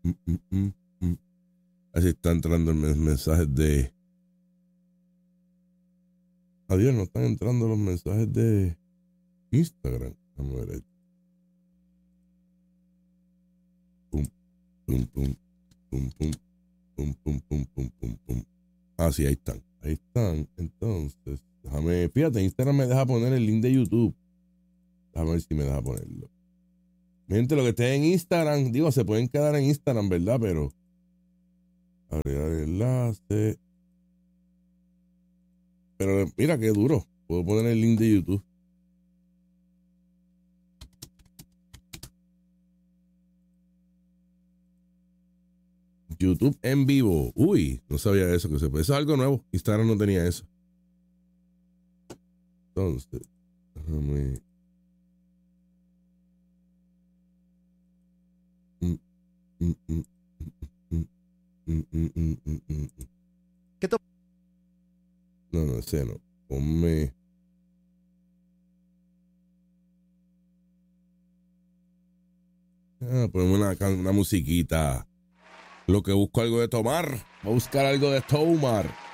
mm. Así está entrando el mensajes de... Adiós, no están entrando los mensajes de Instagram. Vamos a ver ahí. Pum, pum, pum, pum, pum, pum, pum, pum, pum, pum, pum. Ah, sí, ahí están. Ahí están. Entonces, déjame... Fíjate, Instagram me deja poner el link de YouTube. Déjame ver si me deja ponerlo. Gente, lo que esté en Instagram, digo, se pueden quedar en Instagram, ¿verdad? Pero... agregar enlace. Pero mira qué duro. Puedo poner el link de YouTube. YouTube en vivo. Uy, no sabía eso que se puede. Eso es algo nuevo. Instagram no tenía eso. Entonces, déjame. ¿Qué No, ese no. Ponme. Ponme una musiquita. Lo que busco algo de tomar. Voy a buscar algo de tomar.